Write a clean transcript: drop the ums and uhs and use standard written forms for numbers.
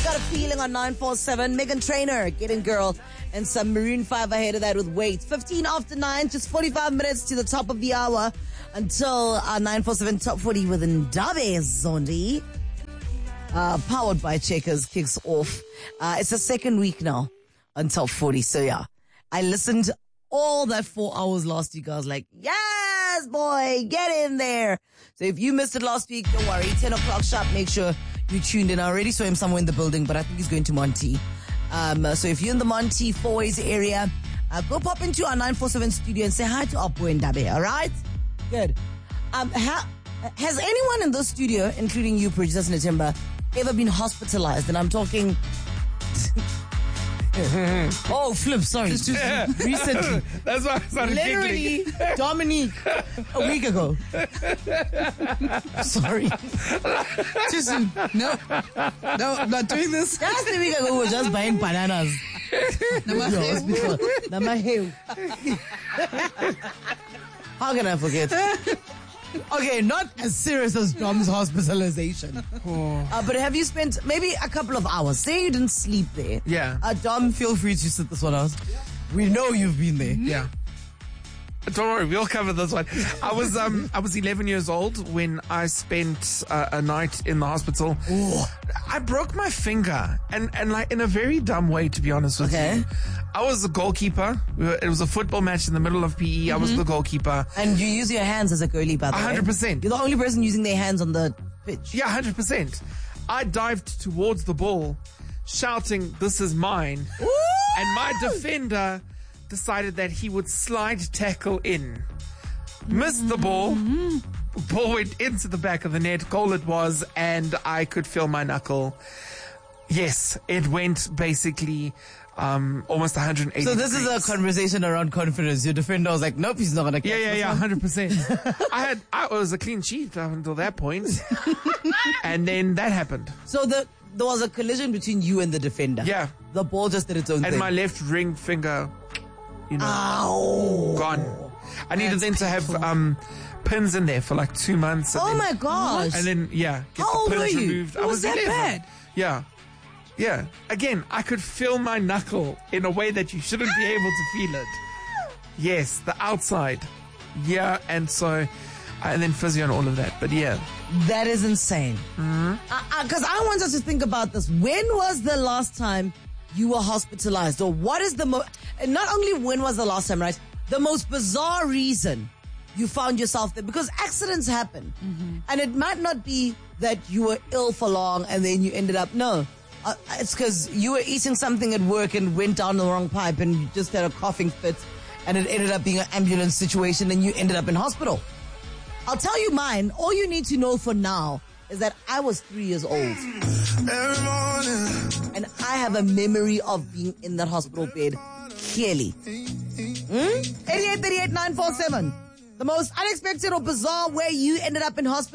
Got a Feeling on 947. Megan Trainor, Get In Girl, and some Maroon 5 ahead of that with Wait. 15 after 9, just 45 minutes to the top of the hour until 947 Top 40 with Ndabe Zondi. Powered by Checkers kicks off. It's the second week now on Top 40. So yeah, I listened all that 4 hours last week. I was like, yes, boy, get in there. So if you missed it last week, don't worry. 10 o'clock sharp, make sure you tuned in. I already saw him somewhere in the building, but I think he's going to Monty. So if you're in the Monty Fourways area, go pop into our 947 studio and say hi to Apu and Ndabe, all right? Good. Has anyone in the studio, including you, Producer Natimba, ever been hospitalized? And I'm talking... Oh, flip, sorry. Recently. That's why I started Literally, giggling. Dominique, a week ago. Sorry. Just, no, I'm not doing this. Just a week ago, we were just buying bananas. Namahe. How can I forget? Okay, not as serious as Dom's hospitalization. But have you spent maybe a couple of hours? Say you didn't sleep there. Yeah. Dom, feel free to sit this one out. We know you've been there. Yeah. Don't worry, we'll cover this one. I was 11 years old when I spent a night in the hospital. Ooh. I broke my finger, and like in a very dumb way, to be honest with you. I was the goalkeeper. It was a football match in the middle of PE. I was the goalkeeper. And you use your hands as a goalie, by the way. 100%. You're the only person using their hands on the pitch. Yeah, 100%. I dived towards the ball, shouting, "This is mine." Ooh! And my defender decided that he would slide tackle in. Missed the ball. Ball went into the back of the net. Goal it was, and I could feel my knuckle. Yes, it went basically almost 180 So this degrees. is a conversation around confidence. Your defender was like, nope, he's not going to catch this Yeah, one. 100%. I was a clean sheet up until that point. And then that happened. So there was a collision between you and the defender. Yeah. The ball just did its own And thing. my left ring finger, Ow. gone. I needed then to have pins in there for like 2 months. And Oh then, my gosh. And then, get How old the pins were you? removed. It was that 11. bad? Yeah. Yeah. Again, I could feel my knuckle in a way that you shouldn't be able to feel it. Yes, the outside. Yeah, and so, and then physio and all of that. But yeah. That is insane. Because I want us to think about this. When was the last time you were hospitalized? Or what is the not only when was the last time, right? The most bizarre reason you found yourself there. Because accidents happen. And it might not be that you were ill for long and then you ended up, no. It's because you were eating something at work and went down the wrong pipe and you just had a coughing fit and it ended up being an ambulance situation and you ended up in hospital. I'll tell you mine. All you need to know for now is that I was 3 years old. Every morning. And I have a memory of being in that hospital bed clearly. 8838 947. The most unexpected or bizarre way you ended up in hospital.